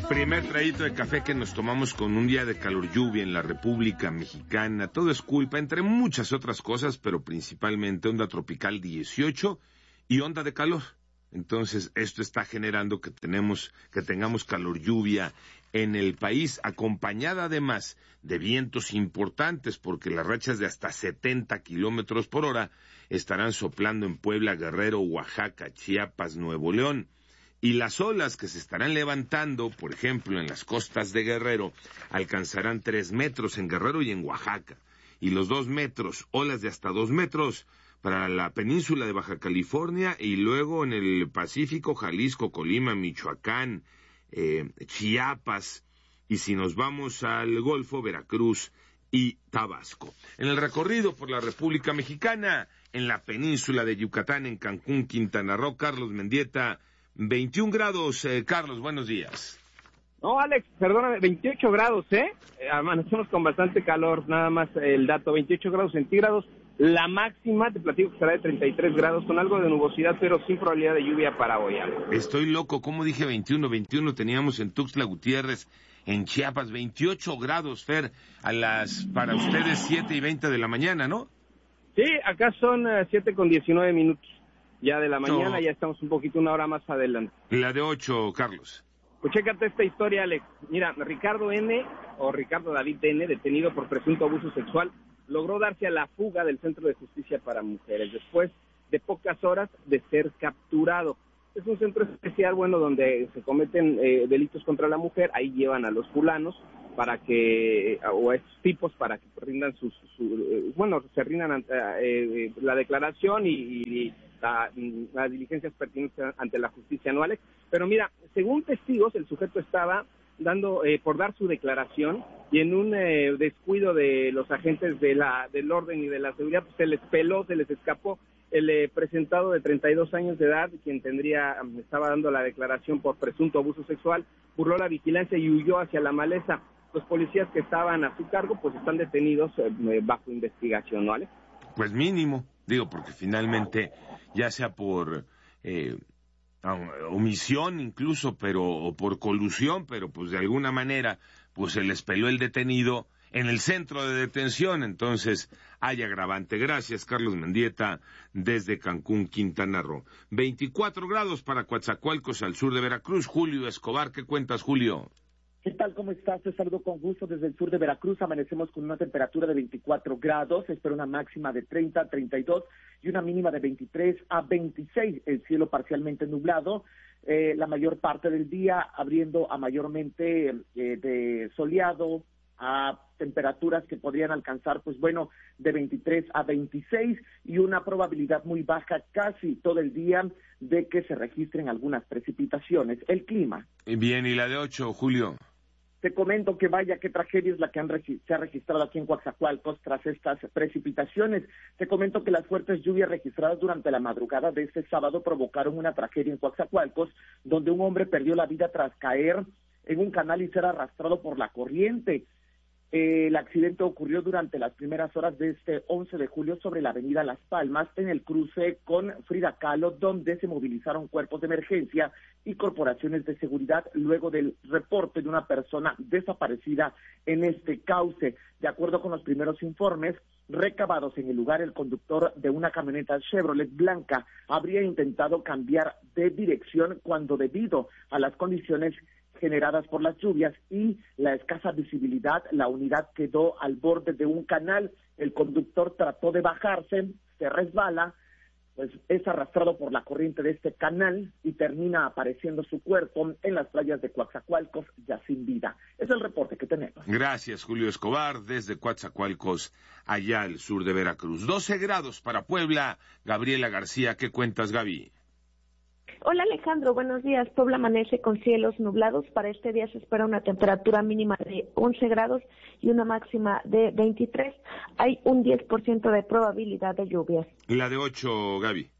Primer traguito de café que nos tomamos con un día de calor lluvia en la República Mexicana. Todo es culpa, entre muchas otras cosas, pero principalmente onda tropical 18 y onda de calor. Entonces, esto está generando que tengamos calor lluvia en el país, acompañada además de vientos importantes, porque las rachas de hasta 70 kilómetros por hora estarán soplando en Puebla, Guerrero, Oaxaca, Chiapas, Nuevo León. Y las olas que se estarán levantando, por ejemplo, en las costas de Guerrero, alcanzarán 3 metros en Guerrero y en Oaxaca. Y los 2 metros, olas de hasta 2 metros para la península de Baja California y luego en el Pacífico, Jalisco, Colima, Michoacán, Chiapas. Y si nos vamos al Golfo, Veracruz y Tabasco. En el recorrido por la República Mexicana, en la península de Yucatán, en Cancún, Quintana Roo, Carlos Mendieta, 21 grados, Carlos, buenos días. No, Alex, perdóname, 28 grados, amanecemos con bastante calor, nada más el dato, 28 grados centígrados, la máxima, te platico que será de 33 grados, con algo de nubosidad, pero sin probabilidad de lluvia para hoy, Alex. Estoy loco, ¿cómo dije 21 teníamos en Tuxtla Gutiérrez, en Chiapas, 28 grados, Fer, para ustedes 7:20 de la mañana, ¿no? Sí, acá son 7:19 ya de la mañana, ya estamos un poquito una hora más adelante. La de 8, Carlos. Pues chécate esta historia, Alex. Mira, Ricardo David N., detenido por presunto abuso sexual, logró darse a la fuga del Centro de Justicia para Mujeres, después de pocas horas de ser capturado. Es un centro especial, donde se cometen delitos contra la mujer, ahí llevan a los fulanos o a estos tipos para que rindan se rindan ante la declaración y las diligencias pertinentes ante la justicia anuales. Pero mira, según testigos, el sujeto estaba por dar su declaración y en un descuido de los agentes del orden y de la seguridad, pues se les escapó el presentado de 32 años de edad, quien estaba dando la declaración por presunto abuso sexual, burló la vigilancia y huyó hacia la maleza. Los policías que estaban a su cargo, pues están detenidos bajo investigación, ¿no, Alex? Pues mínimo, porque finalmente, ya sea por omisión incluso, o por colusión, pero pues de alguna manera, pues se les peló el detenido en el centro de detención, entonces hay agravante. Gracias, Carlos Mendieta, desde Cancún, Quintana Roo. 24 grados para Coatzacoalcos, al sur de Veracruz. Julio Escobar, ¿qué cuentas, Julio? ¿Qué tal? ¿Cómo estás? Te saludo con gusto desde el sur de Veracruz. Amanecemos con una temperatura de 24 grados, se espera una máxima de 30 a 32 y una mínima de 23 a 26. El cielo parcialmente nublado, la mayor parte del día abriendo a mayormente de soleado, a temperaturas que podrían alcanzar, de 23 a 26 y una probabilidad muy baja casi todo el día de que se registren algunas precipitaciones. El clima. Bien, ¿y la de 8, Julio? Te comento que vaya, qué tragedia es la que se ha registrado aquí en Coatzacoalcos tras estas precipitaciones. Te comento que las fuertes lluvias registradas durante la madrugada de este sábado provocaron una tragedia en Coatzacoalcos, donde un hombre perdió la vida tras caer en un canal y ser arrastrado por la corriente. El accidente ocurrió durante las primeras horas de este 11 de julio sobre la avenida Las Palmas, en el cruce con Frida Kahlo, donde se movilizaron cuerpos de emergencia y corporaciones de seguridad luego del reporte de una persona desaparecida en este cauce. De acuerdo con los primeros informes recabados en el lugar, el conductor de una camioneta Chevrolet blanca habría intentado cambiar de dirección cuando, debido a las condiciones generadas por las lluvias y la escasa visibilidad, la unidad quedó al borde de un canal. El conductor trató de bajarse, se resbala, pues es arrastrado por la corriente de este canal y termina apareciendo su cuerpo en las playas de Coatzacoalcos ya sin vida. Es el reporte que tenemos. Gracias, Julio Escobar, desde Coatzacoalcos, allá al sur de Veracruz. 12 grados para Puebla. Gabriela García, ¿qué cuentas, Gaby? Hola Alejandro, buenos días. Puebla amanece con cielos nublados. Para este día se espera una temperatura mínima de 11 grados y una máxima de 23. Hay un 10% de probabilidad de lluvias. La de 8, Gaby.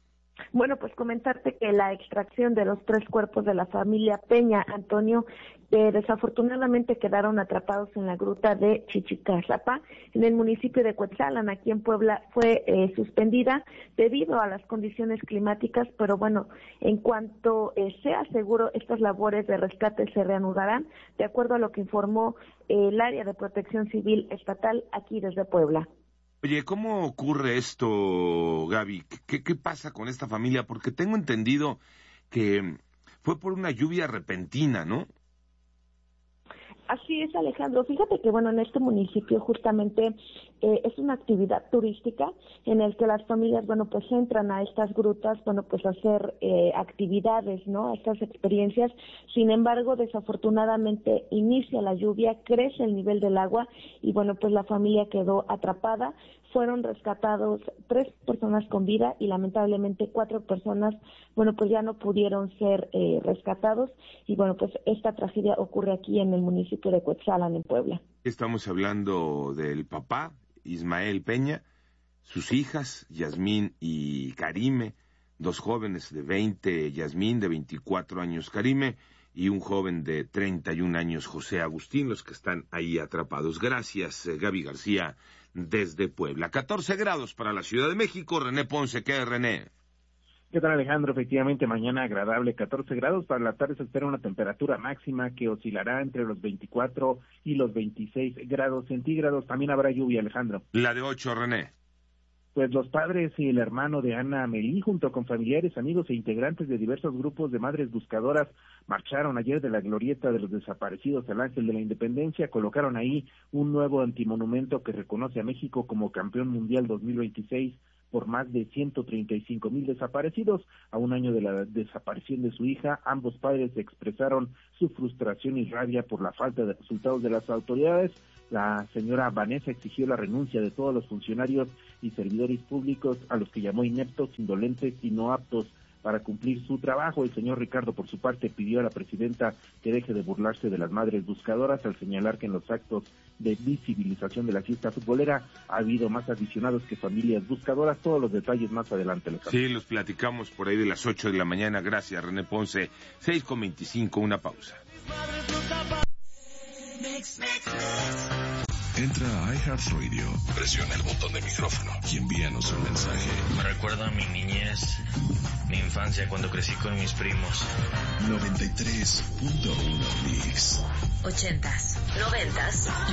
Bueno, pues comentarte que la extracción de los 3 cuerpos de la familia Peña Antonio desafortunadamente quedaron atrapados en la gruta de Chichicarrapa, en el municipio de Cuetzalan, aquí en Puebla. Fue suspendida debido a las condiciones climáticas, pero bueno, en cuanto sea seguro, estas labores de rescate se reanudarán, de acuerdo a lo que informó el área de protección civil estatal aquí desde Puebla. Oye, ¿cómo ocurre esto, Gaby? ¿Qué pasa con esta familia? Porque tengo entendido que fue por una lluvia repentina, ¿no? Así es, Alejandro. Fíjate que, bueno, en este municipio justamente es una actividad turística en el que las familias, bueno, pues entran a estas grutas, bueno, pues a hacer actividades, ¿no? Estas experiencias. Sin embargo, desafortunadamente inicia la lluvia, crece el nivel del agua y, bueno, pues la familia quedó atrapada. Fueron rescatados 3 personas con vida y lamentablemente 4 personas, bueno, pues ya no pudieron ser rescatados. Y bueno, pues esta tragedia ocurre aquí en el municipio de Cuetzalan, en Puebla. Estamos hablando del papá, Ismael Peña, sus hijas, Yasmín y Karime, 2 jóvenes de 20, Yasmín, de 24 años, Karime, y un joven de 31 años, José Agustín, los que están ahí atrapados. Gracias, Gaby García, desde Puebla. 14 grados para la Ciudad de México. René Ponce, ¿qué es, René? ¿Qué tal, Alejandro? Efectivamente, mañana agradable, 14 grados. Para la tarde se espera una temperatura máxima que oscilará entre los 24 y los 26 grados centígrados. También habrá lluvia, Alejandro. La de 8, René. Pues los padres y el hermano de Ana Melí, junto con familiares, amigos e integrantes de diversos grupos de madres buscadoras, marcharon ayer de la glorieta de los desaparecidos al Ángel de la Independencia, colocaron ahí un nuevo antimonumento que reconoce a México como campeón mundial 2026 por más de 135,000 desaparecidos. A un año de la desaparición de su hija, ambos padres expresaron su frustración y rabia por la falta de resultados de las autoridades. La señora Vanessa exigió la renuncia de todos los funcionarios y servidores públicos a los que llamó ineptos, indolentes y no aptos para cumplir su trabajo. El señor Ricardo, por su parte, pidió a la presidenta que deje de burlarse de las madres buscadoras al señalar que en los actos de visibilización de la fiesta futbolera ha habido más aficionados que familias buscadoras. Todos los detalles más adelante. Sí, los platicamos por ahí de las 8 de la mañana. Gracias, René Ponce. 6:25, una pausa. Entra a iHeartRadio, presiona el botón de micrófono y envíanos un mensaje. Me recuerda a mi niñez, mi infancia cuando crecí con mis primos. 93.1 Mix. 80s, 90s